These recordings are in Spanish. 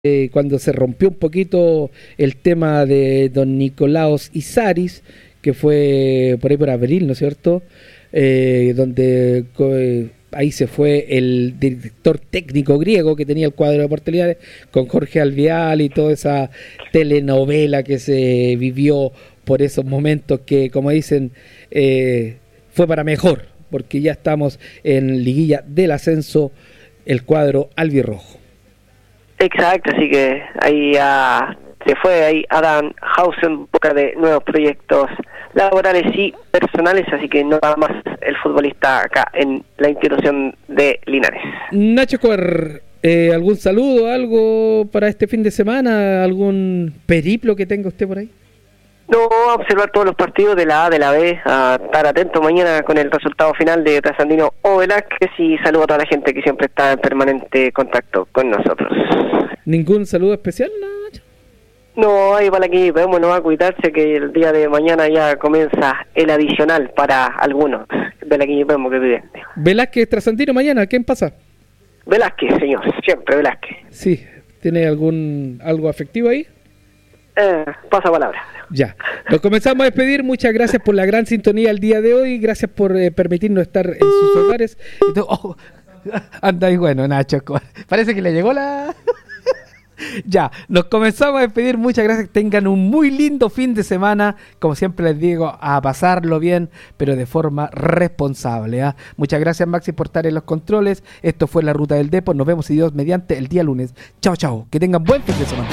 cuando se rompió un poquito el tema de don Nikolaos Isaris, que fue por ahí por abril, ¿no es cierto? Donde ahí se fue el director técnico griego que tenía el cuadro de Deportes Linares con Jorge Alvear y toda esa telenovela que se vivió por esos momentos que, como dicen, fue para mejor, porque ya estamos en liguilla del ascenso, el cuadro albirrojo. Exacto, así que ahí se fue ahí Adam Hausen en busca de nuevos proyectos laborales y personales, así que no va más el futbolista acá en la institución de Linares. Nacho Escobar, ¿algún saludo, algo para este fin de semana? ¿Algún periplo que tenga usted por ahí? No, observar todos los partidos de la A, de la B, a estar atento mañana con el resultado final de Trasandino o Velázquez, y saludo a toda la gente que siempre está en permanente contacto con nosotros. ¿Ningún saludo especial, Nacho? No, ahí para aquí, vemos, no va a cuidarse que el día de mañana ya comienza el adicional para algunos. De aquí vemos que vive. Velázquez, Trasandino mañana, ¿quién pasa? Velázquez, señor, siempre Velázquez. Sí, ¿tiene algo afectivo ahí? Pasa palabra. Ya, nos comenzamos a despedir. Muchas gracias por la gran sintonía el día de hoy. Gracias por permitirnos estar en sus hogares. Anda ahí, bueno, Nacho. Parece que le llegó la... Ya, nos comenzamos a despedir. Muchas gracias. Que tengan un muy lindo fin de semana. Como siempre les digo, a pasarlo bien, pero de forma responsable. Muchas gracias, Maxi, por estar en los controles. Esto fue La Ruta del Depo. Nos vemos, y Dios mediante, el día lunes. Chao, chao. Que tengan buen fin de semana.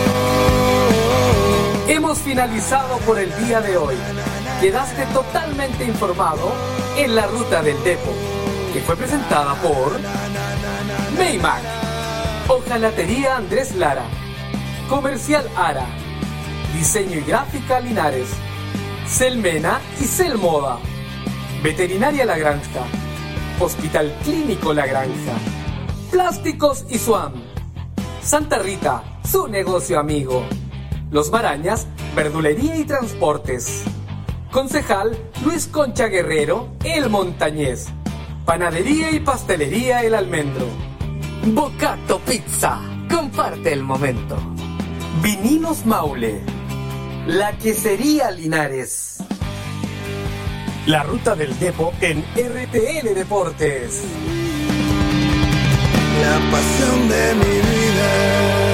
Hemos finalizado por el día de hoy. Quedaste totalmente informado en La Ruta del Depo, que fue presentada por Maymac, Hojalatería Andrés Lara, Comercial Ara, Diseño y Gráfica Linares, Selmena y Selmoda, Veterinaria La Granja, Hospital Clínico La Granja, Plásticos y Suam, Santa Rita, su negocio amigo, Los Marañas, Verdulería y Transportes, Concejal Luis Concha Guerrero, El Montañés, Panadería y Pastelería El Almendro, Bocato Pizza, comparte el momento, Vinilos Maule, La Quesería Linares. La Ruta del Depo en RTL Deportes. La pasión de mi vida.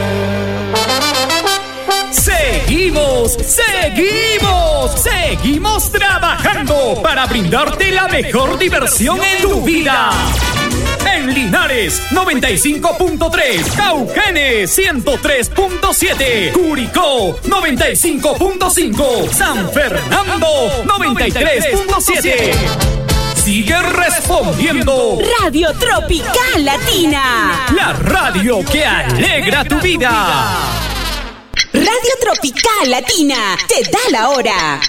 Seguimos trabajando para brindarte la mejor diversión en tu vida. En Linares 95.3, Cauquenes 103.7, Curicó 95.5, San Fernando 93.7. Sigue respondiendo. Radio Tropical Latina, la radio que alegra tu vida. Radio Tropical Latina te da la hora.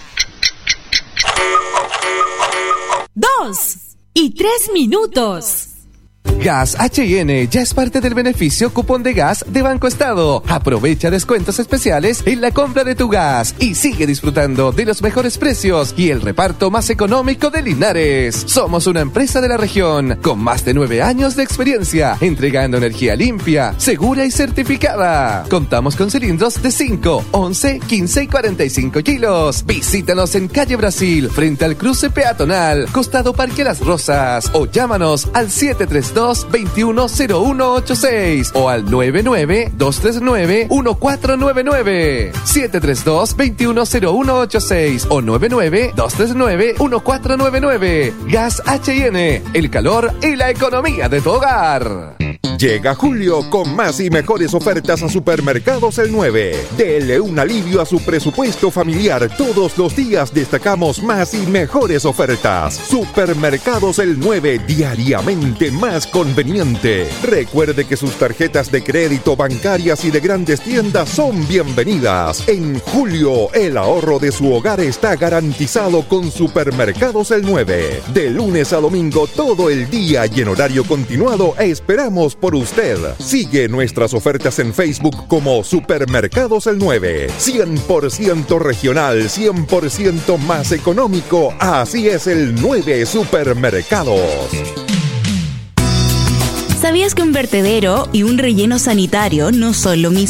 2:03. Gas H&N ya es parte del beneficio cupón de gas de Banco Estado. Aprovecha descuentos especiales en la compra de tu gas y sigue disfrutando de los mejores precios y el reparto más económico de Linares. Somos una empresa de la región con más de 9 años de experiencia entregando energía limpia, segura y certificada. Contamos con cilindros de 5, 11, 15 y 45 kilos. Visítanos en Calle Brasil, frente al cruce peatonal, costado Parque Las Rosas, o llámanos al 732-210186 o al 99-239-1499. 732-210186 o 99-239-1499. Gas H&N, el calor y la economía de tu hogar. Llega julio con más y mejores ofertas a Supermercados El 9. Dele un alivio a su presupuesto familiar. Todos los días destacamos más y mejores ofertas. Supermercados El 9, diariamente más conveniente. Recuerde que sus tarjetas de crédito, bancarias y de grandes tiendas son bienvenidas. En julio, el ahorro de su hogar está garantizado con Supermercados El 9. De lunes a domingo, todo el día y en horario continuado, esperamos por usted. Sigue nuestras ofertas en Facebook como Supermercados El 9. 100% regional, 100% más económico. Así es el 9 Supermercados. ¿Sabías que un vertedero y un relleno sanitario no son lo mismo?